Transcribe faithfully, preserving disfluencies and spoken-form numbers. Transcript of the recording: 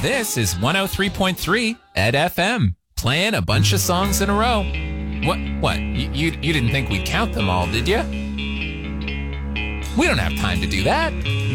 This is one oh three point three Ed F M, playing a bunch of songs in a row. What? What? You, you, you didn't think we'd count them all, did you? We don't have time to do that.